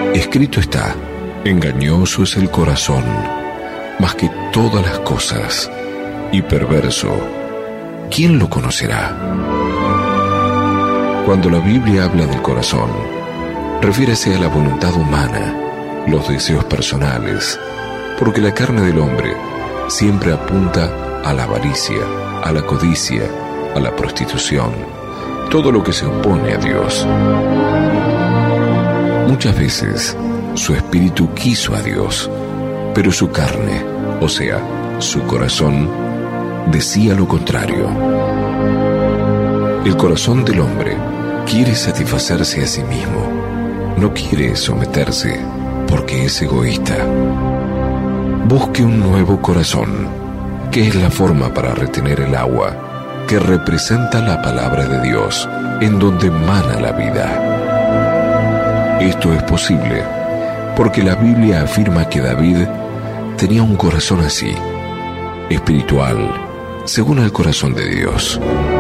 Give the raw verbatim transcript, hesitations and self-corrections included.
Escrito está: engañoso es el corazón, más que todas las cosas, y perverso, ¿quién lo conocerá? Cuando la Biblia habla del corazón, refiérese a la voluntad humana, los deseos personales, porque la carne del hombre siempre apunta a la avaricia, a la codicia, a la prostitución, todo lo que se opone a Dios. Muchas veces su espíritu quiso a Dios, pero su carne, o sea, su corazón, decía lo contrario. El corazón del hombre quiere satisfacerse a sí mismo, no quiere someterse porque es egoísta. Busque un nuevo corazón, que es la forma para retener el agua que representa la palabra de Dios, en donde mana la vida. Esto es posible porque la Biblia afirma que David tenía un corazón así, espiritual, según el corazón de Dios.